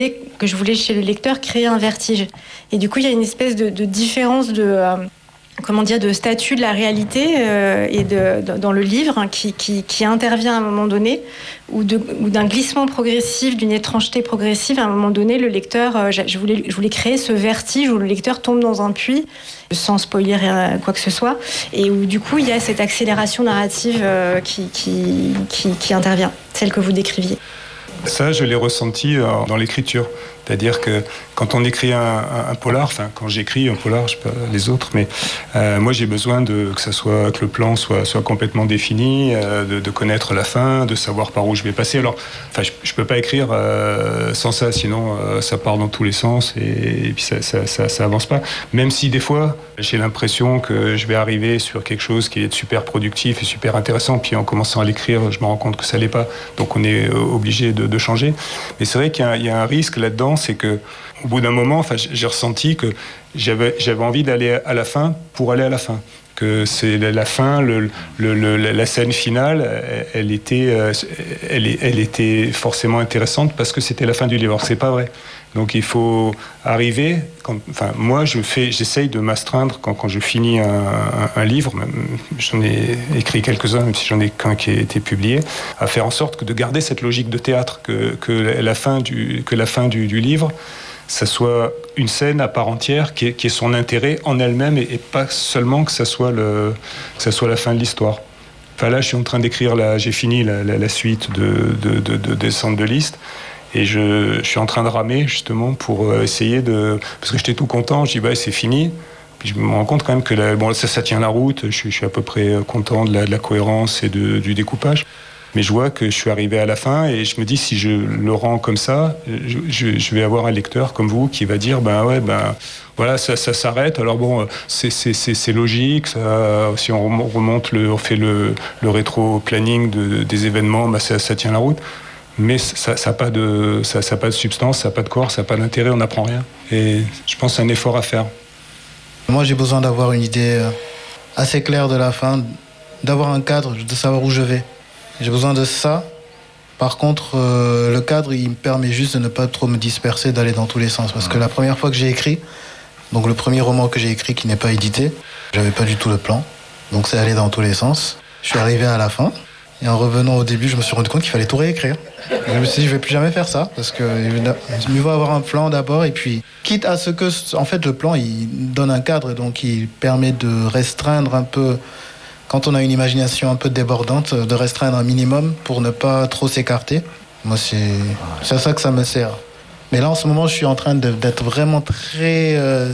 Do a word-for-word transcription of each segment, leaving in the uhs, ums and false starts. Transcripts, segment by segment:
que je voulais chez le lecteur créer un vertige. Et du coup, il y a une espèce de, de différence de, euh, comment dire, de statut de la réalité euh, et de, de, dans le livre hein, qui, qui, qui intervient à un moment donné, ou, de, ou d'un glissement progressif, d'une étrangeté progressive. À un moment donné, le lecteur, euh, je, voulais, je voulais créer ce vertige où le lecteur tombe dans un puits, sans spoiler rien, quoi que ce soit, et où du coup, il y a cette accélération narrative euh, qui, qui, qui, qui intervient, celle que vous décriviez. Ça, je l'ai ressenti dans l'écriture. C'est-à-dire que quand on écrit un, un, un polar, enfin quand j'écris un polar, je sais pas les autres, mais euh, moi j'ai besoin de que ça soit que le plan soit soit complètement défini, euh, de, de connaître la fin, de savoir par où je vais passer. Alors, enfin, je, je peux pas écrire euh, sans ça, sinon euh, ça part dans tous les sens et, et puis ça, ça ça ça avance pas. Même si des fois j'ai l'impression que je vais arriver sur quelque chose qui est super productif et super intéressant, puis en commençant à l'écrire, je me rends compte que ça l'est pas. Donc on est obligé de, de changer. Mais c'est vrai qu'il y a, il y a un risque là-dedans. C'est que, au bout d'un moment, enfin, j'ai ressenti que j'avais, j'avais envie d'aller à la fin pour aller à la fin. Que c'est la fin, le, le, le, la scène finale, elle était, elle, elle était forcément intéressante parce que c'était la fin du livre. Alors, c'est pas vrai. Donc il faut arriver. Quand, enfin, moi, je fais, j'essaye de m'astreindre quand, quand je finis un, un, un livre. J'en ai écrit quelques-uns, même si j'en ai qu'un qui a été publié, à faire en sorte que de garder cette logique de théâtre, que, que la fin du, que la fin du, du livre, ça soit une scène à part entière qui ait, qui ait son intérêt en elle-même et, et pas seulement que ça soit le, que ça soit la fin de l'histoire. Enfin là, je suis en train d'écrire, la, j'ai fini la, la, la suite de, de, de, de Descente de liste. Et je, je suis en train de ramer justement pour essayer de... Parce que j'étais tout content, je dis bah c'est fini. Puis je me rends compte quand même que la, bon, ça, ça tient la route, je, je suis à peu près content de la, de la cohérence et de, du découpage. Mais je vois que je suis arrivé à la fin et je me dis si je le rends comme ça, je, je, je vais avoir un lecteur comme vous qui va dire ben ouais ben voilà ça, ça s'arrête. Alors bon c'est, c'est, c'est, c'est logique. Ça, si on remonte le, on fait le, le rétro-planning de, des événements, ben ça, ça tient la route. Mais ça n'a pas de, ça, ça pas de substance, ça n'a pas de corps, ça n'a pas d'intérêt, on n'apprend rien. Et je pense que c'est un effort à faire. Moi, j'ai besoin d'avoir une idée assez claire de la fin, d'avoir un cadre, de savoir où je vais. J'ai besoin de ça. Par contre, euh, le cadre, il me permet juste de ne pas trop me disperser, d'aller dans tous les sens. Parce que la première fois que j'ai écrit, donc le premier roman que j'ai écrit qui n'est pas édité, j'avais pas du tout le plan. Donc c'est allé dans tous les sens. Je suis arrivé à la fin. Et en revenant au début, je me suis rendu compte qu'il fallait tout réécrire. Je me suis dit, je vais plus jamais faire ça, parce que mieux vaut avoir un plan d'abord, et puis, quitte à ce que, en fait, le plan, il donne un cadre, donc il permet de restreindre un peu, quand on a une imagination un peu débordante, de restreindre un minimum pour ne pas trop s'écarter. Moi, c'est, c'est à ça que ça me sert. Mais là, en ce moment, je suis en train de, d'être vraiment très euh,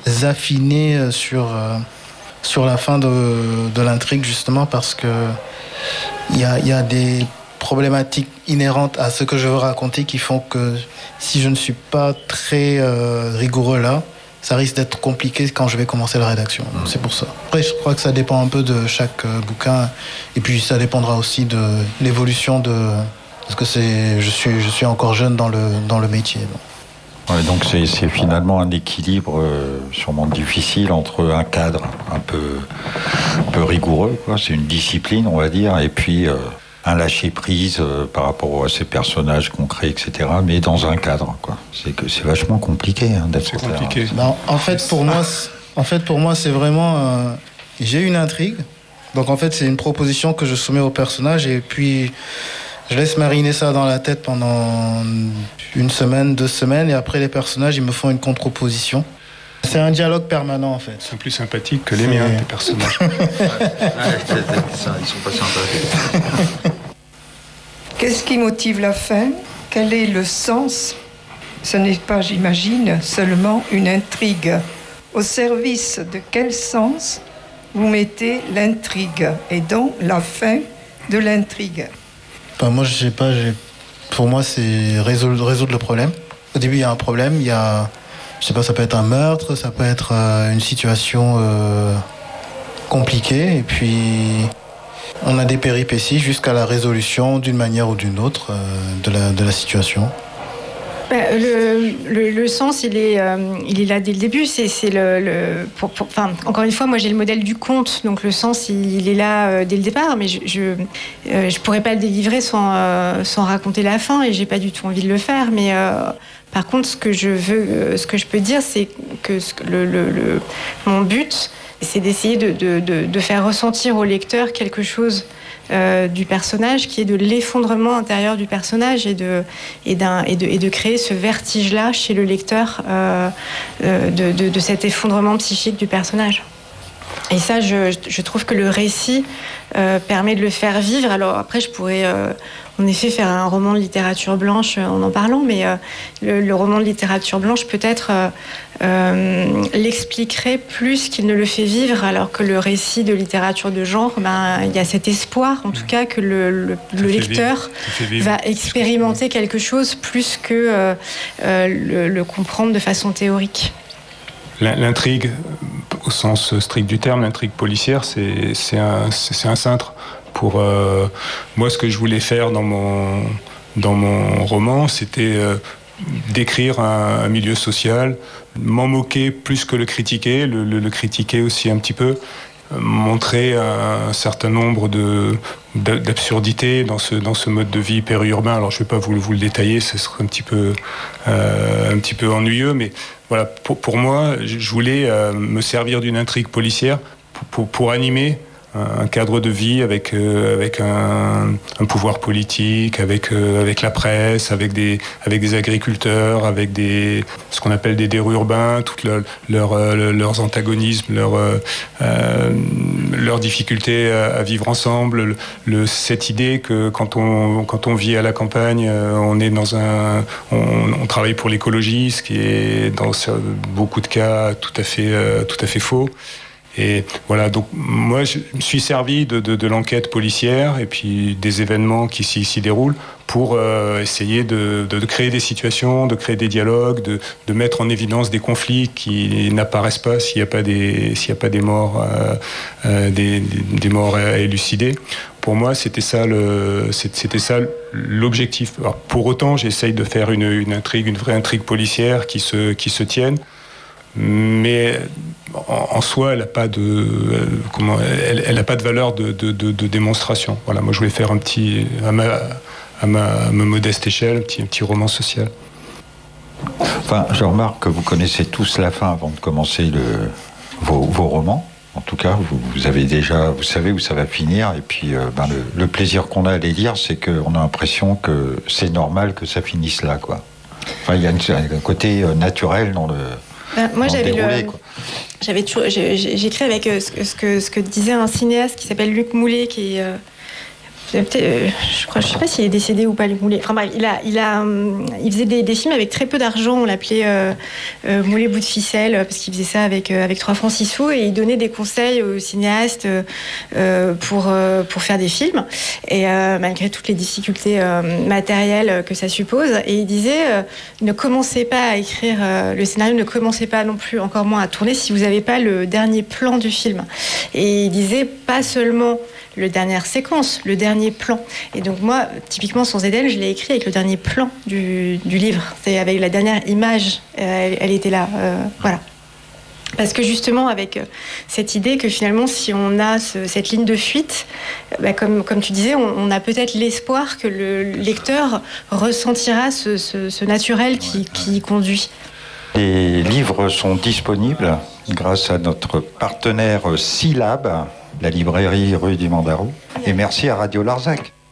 affiné sur, euh, sur la fin de, de l'intrigue, justement, parce que Il y, a, il y a des problématiques inhérentes à ce que je veux raconter qui font que si je ne suis pas très euh, rigoureux là, ça risque d'être compliqué quand je vais commencer la rédaction. Donc c'est pour ça. Après, je crois que ça dépend un peu de chaque euh, bouquin. Et puis ça dépendra aussi de l'évolution de... Parce que c'est, je suis, je suis encore jeune dans le, dans le métier. Donc. Ouais, donc c'est, c'est finalement un équilibre euh, sûrement difficile entre un cadre un peu, un peu rigoureux, quoi. C'est une discipline, on va dire, et puis euh, un lâcher-prise euh, par rapport à ces personnages qu'on crée, et cetera, mais dans un cadre, quoi. C'est, que, c'est vachement compliqué hein, d'être c'est compliqué. Non, en, fait, pour moi, en fait, pour moi, c'est vraiment... Euh, j'ai une intrigue, donc en fait, c'est une proposition que je soumets au personnage, et puis... Je laisse mariner ça dans la tête pendant une semaine, deux semaines, et après les personnages, ils me font une contre-proposition. C'est un dialogue permanent, en fait. Ils sont plus sympathiques que les miens, tes personnages. Ouais, c'est, c'est ça, ils sont pas sympathiques. Qu'est-ce qui motive la fin ? Quel est le sens ? Ce n'est pas, j'imagine, seulement une intrigue. Au service de quel sens vous mettez l'intrigue et donc la fin de l'intrigue ? Enfin, moi, je sais pas, j'ai... pour moi, c'est résoudre, résoudre le problème. Au début, il y a un problème, il y a, je sais pas, ça peut être un meurtre, ça peut être euh, une situation euh, compliquée, et puis on a des péripéties jusqu'à la résolution d'une manière ou d'une autre euh, de la, de la situation. Bah, le, le, le sens, il est, euh, il est là dès le début. C'est, c'est le, le pour, pour, enfin, encore une fois, moi j'ai le modèle du conte, donc le sens, il, il est là euh, dès le départ. Mais je, je, euh, je pourrais pas le délivrer sans, euh, sans raconter la fin, et j'ai pas du tout envie de le faire. Mais euh, Par contre, ce que je veux, ce que je peux dire, c'est que le, le, le, mon but, c'est d'essayer de, de, de, de faire ressentir au lecteur quelque chose euh, du personnage, qui est de l'effondrement intérieur du personnage et de, et d'un, et de, et de créer ce vertige-là chez le lecteur euh, euh, de, de, de cet effondrement psychique du personnage. Et ça, je, je trouve que le récit euh, permet de le faire vivre. Alors après, je pourrais euh, en effet faire un roman de littérature blanche en en parlant, mais euh, le, le roman de littérature blanche peut-être euh, euh, l'expliquerait plus qu'il ne le fait vivre, alors que le récit de littérature de genre, ben, il y a cet espoir, en tout cas, que le, le, le lecteur va expérimenter quelque chose plus que euh, euh, le, le comprendre de façon théorique. L'intrigue, au sens strict du terme, l'intrigue policière, c'est, c'est, un, c'est un cintre. Pour euh, moi, ce que je voulais faire dans mon, dans mon roman, c'était euh, décrire un, un milieu social, m'en moquer plus que le critiquer, le, le, le critiquer aussi un petit peu, montrer un, un certain nombre de, d'absurdités dans ce, dans ce mode de vie périurbain. Alors, je ne vais pas vous, vous le détailler, ce serait un petit peu, euh, un petit peu ennuyeux, mais voilà, pour, pour moi, je voulais euh, me servir d'une intrigue policière pour, pour, pour animer un cadre de vie avec euh, avec un, un pouvoir politique, avec euh, avec la presse, avec des avec des agriculteurs, avec des ce qu'on appelle des dérus urbains, toutes leur, leur, euh, leurs antagonismes, leurs euh, euh, leurs difficultés à, à vivre ensemble. Le, le, cette idée que quand on quand on vit à la campagne, euh, on est dans un on, on travaille pour l'écologie, ce qui est dans beaucoup de cas tout à fait euh, tout à fait faux. Et voilà, donc moi je me suis servi de, de, de l'enquête policière et puis des événements qui s'y, s'y déroulent pour euh, essayer de, de, de créer des situations, de créer des dialogues, de, de mettre en évidence des conflits qui n'apparaissent pas s'il n'y a pas des, s'il n'y a pas des morts, euh, euh, des, des morts à élucider. Pour moi, c'était ça, le, c'était ça l'objectif. Alors, pour autant, j'essaye de faire une, une intrigue, une vraie intrigue policière qui se, qui se tienne. Mais en, en soi, elle n'a pas de euh, comment, elle, elle a pas de valeur de, de, de, de démonstration. Voilà, moi je voulais faire un petit à ma, à ma, à ma modeste échelle, un petit, un petit roman social. Enfin, je remarque que vous connaissez tous la fin avant de commencer le, vos, vos romans. En tout cas, vous, vous avez déjà, vous savez où ça va finir. Et puis, euh, ben le, le plaisir qu'on a à les lire, c'est qu'on a l'impression que c'est normal que ça finisse là, quoi. Enfin, il y a une, un côté naturel dans le. Ben, moi, j'avais déroulé, le, j'avais toujours, j'ai, j'écris avec euh, ce, ce, que, ce que disait un cinéaste qui s'appelle Luc Moulet, qui est, euh, euh, je crois, je sais pas s'il est décédé ou pas, Luc Moulet. Enfin bref, il a, il a, il faisait des, des films avec très peu d'argent. On l'appelait euh, euh, Moulet bout de ficelle parce qu'il faisait ça avec euh, avec trois francs six sous et il donnait des conseils aux cinéastes euh, pour euh, pour faire des films. Et euh, malgré toutes les difficultés euh, matérielles que ça suppose, et il disait euh, ne commencez pas à écrire euh, le scénario, ne commencez pas non plus, encore moins à tourner si vous n'avez pas le dernier plan du film. Et il disait pas seulement le dernière séquence, le dernier plan. Et donc moi, typiquement Sans Éden, je l'ai écrit avec le dernier plan du, du livre. C'est avec la dernière image, euh, elle, elle était là. Euh, voilà. Parce que justement, avec cette idée que finalement, si on a ce, cette ligne de fuite, bah comme, comme tu disais, on, on a peut-être l'espoir que le lecteur ressentira ce, ce, ce naturel qui, qui conduit. Les livres sont disponibles grâce à notre partenaire Syllab, la librairie rue du Mandarou. Et merci à Radio Larzac.